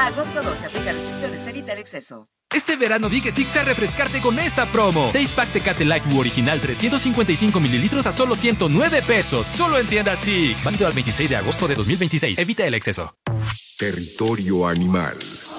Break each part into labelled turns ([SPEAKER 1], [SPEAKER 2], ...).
[SPEAKER 1] Agosto 12, aplica restricciones, evita el exceso.
[SPEAKER 2] Este verano di que sí a refrescarte con esta promo. 6-pack Tecate Light Blue original 355 mililitros a solo 109 pesos. Solo en tiendas Six. Válido al 26 de agosto de 2026. Evita el exceso.
[SPEAKER 3] Territorio animal.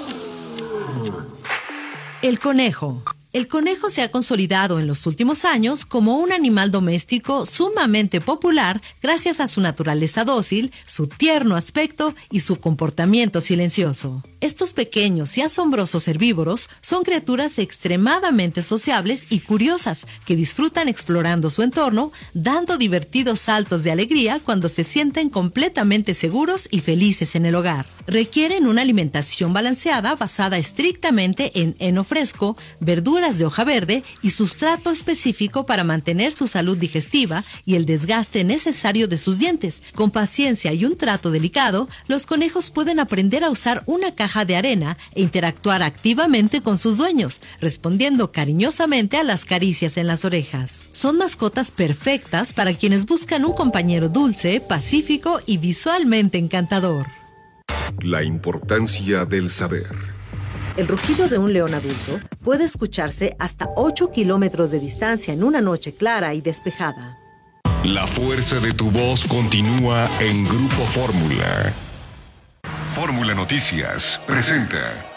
[SPEAKER 4] El conejo. El conejo se ha consolidado en los últimos años como un animal doméstico sumamente popular gracias a su naturaleza dócil, su tierno aspecto y su comportamiento silencioso. Estos pequeños y asombrosos herbívoros son criaturas extremadamente sociables y curiosas que disfrutan explorando su entorno, dando divertidos saltos de alegría cuando se sienten completamente seguros y felices en el hogar. Requieren una alimentación balanceada basada estrictamente en heno fresco, verduras de hoja verde y sustrato específico para mantener su salud digestiva y el desgaste necesario de sus dientes. Con paciencia y un trato delicado, los conejos pueden aprender a usar una caja de arena e interactuar activamente con sus dueños, respondiendo cariñosamente a las caricias en las orejas. Son mascotas perfectas para quienes buscan un compañero dulce, pacífico y visualmente encantador.
[SPEAKER 3] La importancia del saber.
[SPEAKER 4] El rugido de un león adulto puede escucharse hasta 8 kilómetros de distancia en una noche clara y despejada.
[SPEAKER 3] La fuerza de tu voz continúa en Grupo Fórmula. Fórmula Noticias presenta.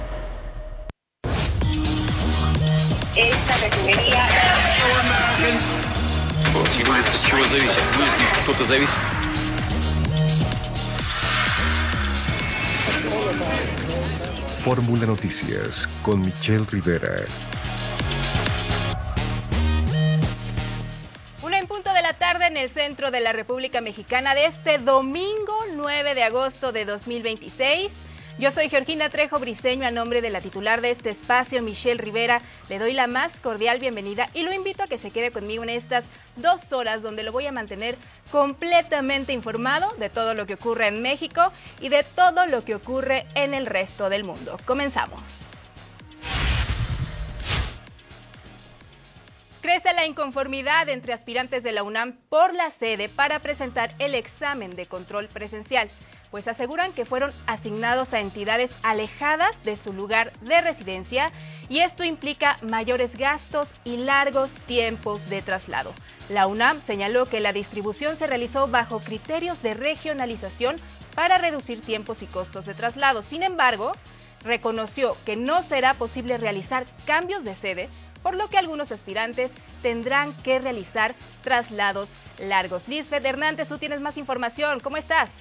[SPEAKER 5] Esta refinería...
[SPEAKER 3] Fórmula Noticias con Michelle Rivera.
[SPEAKER 6] 1:00 de la tarde en el centro de la República Mexicana de este domingo 9 de agosto de 2026. Yo soy Georgina Trejo Briceño, a nombre de la titular de este espacio, Michelle Rivera. Le doy la más cordial bienvenida y lo invito a que se quede conmigo en estas 2 horas donde lo voy a mantener completamente informado de todo lo que ocurre en México y de todo lo que ocurre en el resto del mundo. Comenzamos. Crece la inconformidad entre aspirantes de la UNAM por la sede para presentar el examen de control presencial, pues aseguran que fueron asignados a entidades alejadas de su lugar de residencia y esto implica mayores gastos y largos tiempos de traslado. La UNAM señaló que la distribución se realizó bajo criterios de regionalización para reducir tiempos y costos de traslado. Sin embargo, reconoció que no será posible realizar cambios de sede, por lo que algunos aspirantes tendrán que realizar traslados largos. Lisbeth Hernández, tú tienes más información. ¿Cómo estás?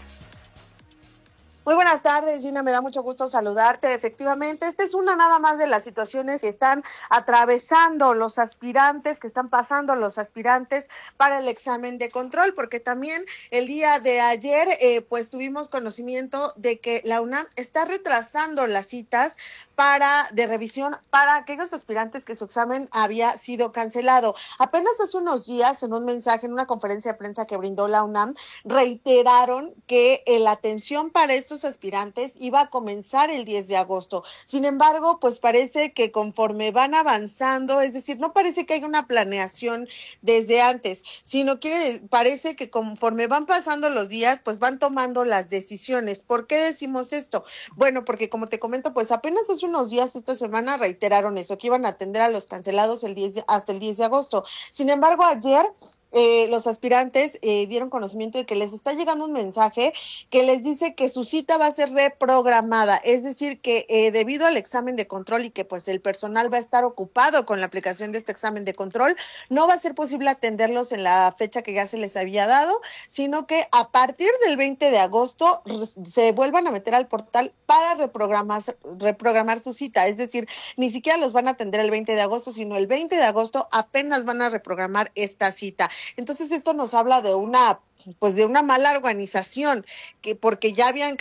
[SPEAKER 7] Muy buenas tardes, Gina, me da mucho gusto saludarte. Efectivamente, esta es una nada más de las situaciones que están atravesando los aspirantes, que están pasando los aspirantes para el examen de control, porque también el día de ayer pues tuvimos conocimiento de que la UNAM está retrasando las citas de revisión para aquellos aspirantes que su examen había sido cancelado. Apenas hace unos días, en un mensaje, en una conferencia de prensa que brindó la UNAM, reiteraron que la atención para estos aspirantes iba a comenzar el 10 de agosto. Sin embargo, pues parece que conforme van avanzando, es decir, no parece que haya una planeación desde antes, sino que parece que conforme van pasando los días, pues van tomando las decisiones. ¿Por qué decimos esto? Bueno, porque como te comento, pues apenas hace unos días esta semana reiteraron eso, que iban a atender a los cancelados hasta el 10 de agosto. Sin embargo, ayer los aspirantes dieron conocimiento de que les está llegando un mensaje que les dice que su cita va a ser reprogramada, es decir, que debido al examen de control y que pues el personal va a estar ocupado con la aplicación de este examen de control, no va a ser posible atenderlos en la fecha que ya se les había dado, sino que a partir del 20 de agosto se vuelvan a meter al portal para reprogramar su cita, es decir, ni siquiera los van a atender el 20 de agosto, sino el 20 de agosto apenas van a reprogramar esta cita. Entonces esto nos habla de una mala organización, que porque ya habían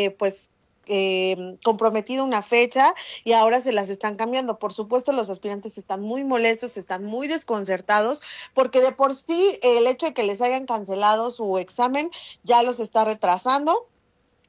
[SPEAKER 7] comprometido una fecha y ahora se las están cambiando. Por supuesto, los aspirantes están muy molestos, están muy desconcertados, porque de por sí el hecho de que les hayan cancelado su examen ya los está retrasando.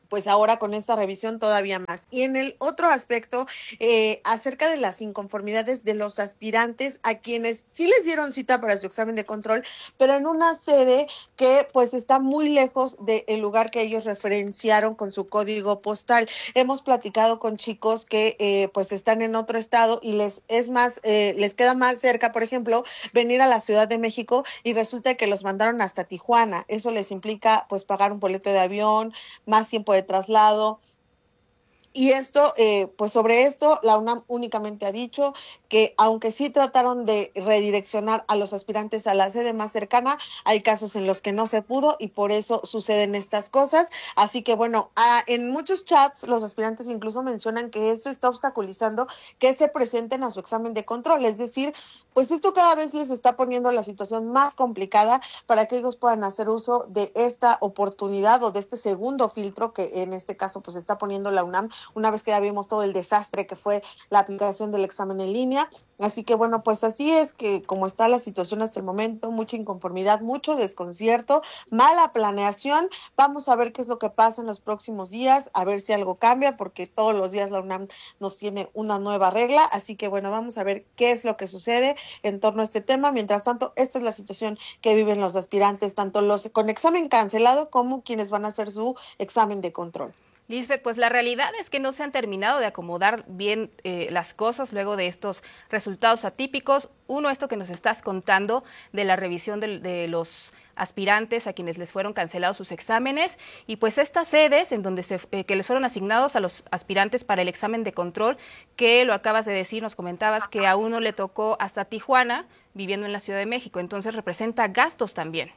[SPEAKER 7] pues ahora con esta revisión todavía más. Y en el otro aspecto, acerca de las inconformidades de los aspirantes a quienes sí les dieron cita para su examen de control, pero en una sede que pues está muy lejos del lugar que ellos referenciaron con su código postal. Hemos platicado con chicos que pues están en otro estado y les queda más cerca, por ejemplo, venir a la Ciudad de México y resulta que los mandaron hasta Tijuana. Eso les implica pues pagar un boleto de avión, más tiempo de traslado. Y esto, pues sobre esto, la UNAM únicamente ha dicho que aunque sí trataron de redireccionar a los aspirantes a la sede más cercana, hay casos en los que no se pudo y por eso suceden estas cosas. Así que bueno, en muchos chats los aspirantes incluso mencionan que esto está obstaculizando que se presenten a su examen de control. Es decir, pues esto cada vez les está poniendo la situación más complicada para que ellos puedan hacer uso de esta oportunidad o de este segundo filtro que en este caso pues está poniendo la UNAM, una vez que ya vimos todo el desastre que fue la aplicación del examen en línea. Así que bueno, pues así es que como está la situación hasta el momento, mucha inconformidad, mucho desconcierto, mala planeación. Vamos a ver qué es lo que pasa en los próximos días, a ver si algo cambia, porque todos los días la UNAM nos tiene una nueva regla. Así que bueno, vamos a ver qué es lo que sucede en torno a este tema. Mientras tanto, esta es la situación que viven los aspirantes, tanto los con examen cancelado como quienes van a hacer su examen de control.
[SPEAKER 6] Lisbeth, pues la realidad es que no se han terminado de acomodar bien las cosas luego de estos resultados atípicos. Uno, esto que nos estás contando de la revisión de los aspirantes a quienes les fueron cancelados sus exámenes, y pues estas sedes en donde que les fueron asignados a los aspirantes para el examen de control, que lo acabas de decir, nos comentabas que a uno le tocó hasta Tijuana, viviendo en la Ciudad de México, entonces representa gastos también.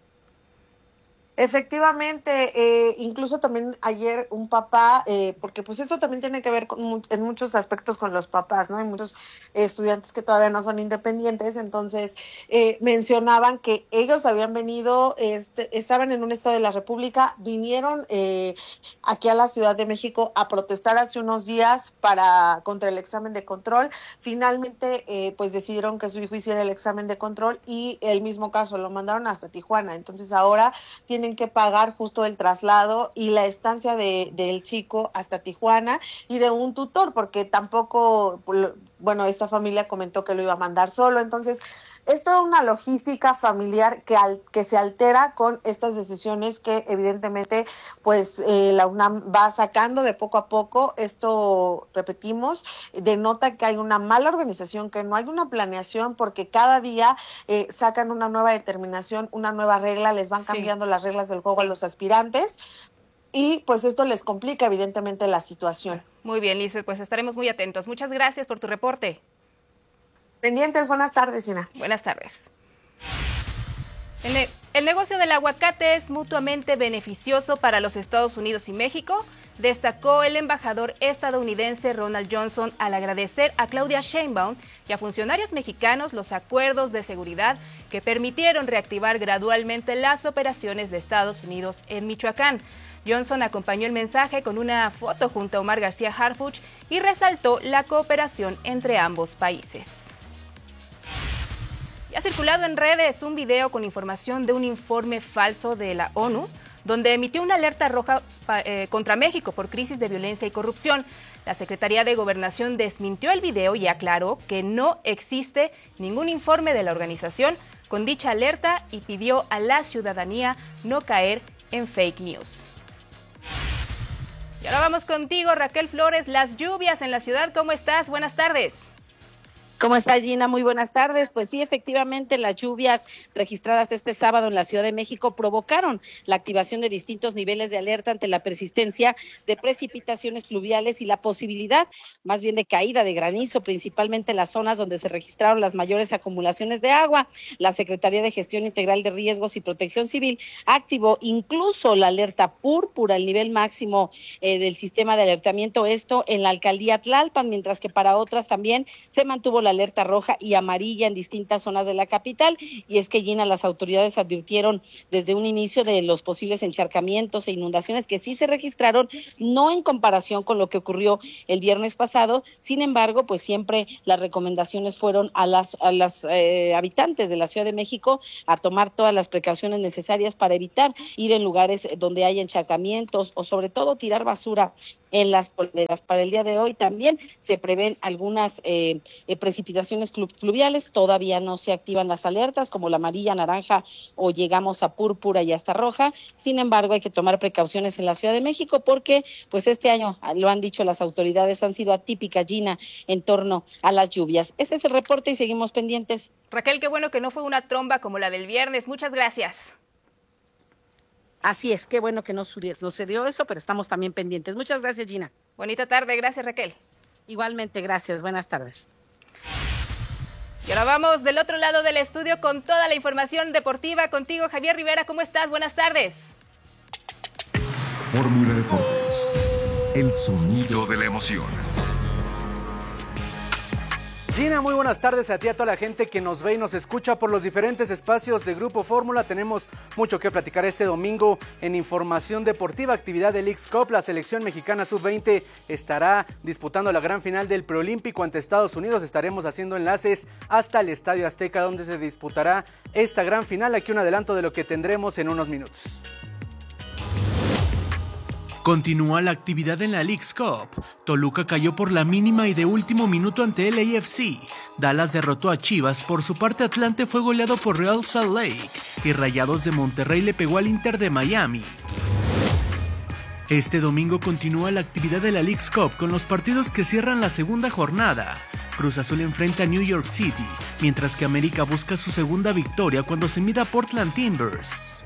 [SPEAKER 7] Efectivamente, incluso también ayer un papá, porque pues esto también tiene que ver en muchos aspectos con los papás, ¿no? Hay muchos estudiantes que todavía no son independientes, entonces mencionaban que ellos habían venido, estaban en un estado de la República, vinieron aquí a la Ciudad de México a protestar hace unos días contra el examen de control. Finalmente, pues decidieron que su hijo hiciera el examen de control y el mismo caso lo mandaron hasta Tijuana. Entonces ahora tienen que pagar justo el traslado y la estancia del chico hasta Tijuana y de un tutor, porque tampoco, bueno, esta familia comentó que lo iba a mandar solo. Entonces es toda una logística familiar que se altera con estas decisiones que evidentemente pues la UNAM va sacando de poco a poco. Esto, repetimos, denota que hay una mala organización, que no hay una planeación, porque cada día sacan una nueva determinación, una nueva regla, les van cambiando las reglas del juego a los aspirantes y pues esto les complica evidentemente la situación.
[SPEAKER 6] Muy bien, Lisbeth, pues estaremos muy atentos. Muchas gracias por tu reporte.
[SPEAKER 7] Pendientes, buenas tardes, Gina.
[SPEAKER 6] Buenas tardes. El negocio del aguacate es mutuamente beneficioso para los Estados Unidos y México, destacó el embajador estadounidense Ronald Johnson al agradecer a Claudia Sheinbaum y a funcionarios mexicanos los acuerdos de seguridad que permitieron reactivar gradualmente las operaciones de Estados Unidos en Michoacán. Johnson acompañó el mensaje con una foto junto a Omar García Harfuch y resaltó la cooperación entre ambos países. Ya ha circulado en redes un video con información de un informe falso de la ONU, donde emitió una alerta roja contra México por crisis de violencia y corrupción. La Secretaría de Gobernación desmintió el video y aclaró que no existe ningún informe de la organización con dicha alerta y pidió a la ciudadanía no caer en fake news. Y ahora vamos contigo, Raquel Flores. Las lluvias en la ciudad, ¿cómo estás? Buenas tardes.
[SPEAKER 8] ¿Cómo estás, Gina? Muy buenas tardes. Pues sí, efectivamente, las lluvias registradas este sábado en la Ciudad de México provocaron la activación de distintos niveles de alerta ante la persistencia de precipitaciones pluviales y la posibilidad, más bien, de caída de granizo, principalmente en las zonas donde se registraron las mayores acumulaciones de agua. La Secretaría de Gestión Integral de Riesgos y Protección Civil activó incluso la alerta púrpura, el nivel máximo del sistema de alertamiento, esto en la alcaldía Tlalpan, mientras que para otras también se mantuvo la la alerta roja y amarilla en distintas zonas de la capital. Y es que, Gina, las autoridades advirtieron desde un inicio de los posibles encharcamientos e inundaciones que sí se registraron, no en comparación con lo que ocurrió el viernes pasado. Sin embargo, pues siempre las recomendaciones fueron a las habitantes de la Ciudad de México a tomar todas las precauciones necesarias para evitar ir en lugares donde haya encharcamientos o sobre todo tirar basura en las polderas. Para el día de hoy también se prevén algunas precipitaciones pluviales. Todavía no se activan las alertas como la amarilla, naranja o llegamos a púrpura y hasta roja. Sin embargo, hay que tomar precauciones en la Ciudad de México porque pues este año, lo han dicho las autoridades, han sido atípicas, Gina, en torno a las lluvias. Este es el reporte y seguimos pendientes.
[SPEAKER 6] Raquel, qué bueno que no fue una tromba como la del viernes. Muchas gracias.
[SPEAKER 8] Así es, qué bueno que no sucedió eso, pero estamos también pendientes. Muchas gracias, Gina.
[SPEAKER 6] Bonita tarde, gracias, Raquel.
[SPEAKER 8] Igualmente, gracias, buenas tardes.
[SPEAKER 6] Y ahora vamos del otro lado del estudio con toda la información deportiva. Contigo, Javier Rivera, ¿cómo estás? Buenas tardes.
[SPEAKER 3] Fórmula Deportes, el sonido de la emoción.
[SPEAKER 9] Gina, muy buenas tardes a ti, a toda la gente que nos ve y nos escucha por los diferentes espacios de Grupo Fórmula. Tenemos mucho que platicar este domingo en información deportiva, actividad del Leagues Cup. La selección mexicana sub-20 estará disputando la gran final del preolímpico ante Estados Unidos. Estaremos haciendo enlaces hasta el Estadio Azteca, donde se disputará esta gran final. Aquí un adelanto de lo que tendremos en unos minutos.
[SPEAKER 10] Continúa la actividad en la Leagues Cup. Toluca cayó por la mínima y de último minuto ante el LAFC. Dallas derrotó a Chivas. Por su parte, Atlante fue goleado por Real Salt Lake. Y Rayados de Monterrey le pegó al Inter de Miami. Este domingo continúa la actividad de la Leagues Cup con los partidos que cierran la segunda jornada. Cruz Azul enfrenta a New York City, mientras que América busca su segunda victoria cuando se mida a Portland Timbers.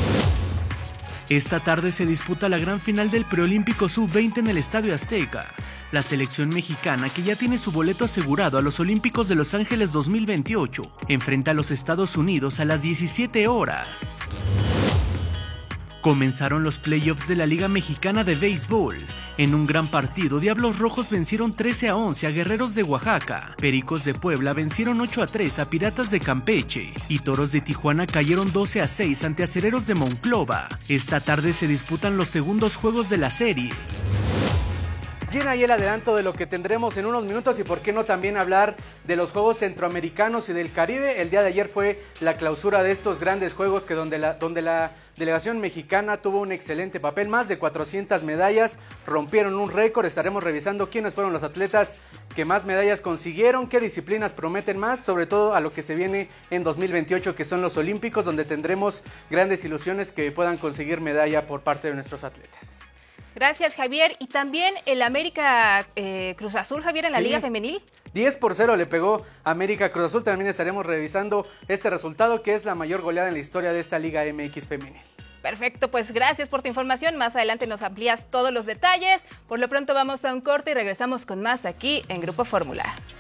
[SPEAKER 10] Esta tarde se disputa la gran final del preolímpico sub-20 en el Estadio Azteca. La selección mexicana, que ya tiene su boleto asegurado a los Olímpicos de Los Ángeles 2028, enfrenta a los Estados Unidos a las 17 horas. Comenzaron los playoffs de la Liga Mexicana de Béisbol. En un gran partido, Diablos Rojos vencieron 13-11 a Guerreros de Oaxaca, Pericos de Puebla vencieron 8-3 a Piratas de Campeche y Toros de Tijuana cayeron 12-6 ante Acereros de Monclova. Esta tarde se disputan los segundos juegos de la serie.
[SPEAKER 9] Gina, y el adelanto de lo que tendremos en unos minutos y por qué no también hablar de los Juegos Centroamericanos y del Caribe. El día de ayer fue la clausura de estos grandes juegos donde la delegación mexicana tuvo un excelente papel, más de 400 medallas, rompieron un récord. Estaremos revisando quiénes fueron los atletas que más medallas consiguieron, qué disciplinas prometen más, sobre todo a lo que se viene en 2028, que son los Olímpicos, donde tendremos grandes ilusiones que puedan conseguir medalla por parte de nuestros atletas.
[SPEAKER 6] Gracias, Javier. Y también el América Cruz Azul, Javier, en la Liga Femenil.
[SPEAKER 9] 10-0 le pegó América Cruz Azul. También estaremos revisando este resultado, que es la mayor goleada en la historia de esta Liga MX Femenil.
[SPEAKER 6] Perfecto, pues gracias por tu información. Más adelante nos amplías todos los detalles. Por lo pronto vamos a un corte y regresamos con más aquí en Grupo Fórmula.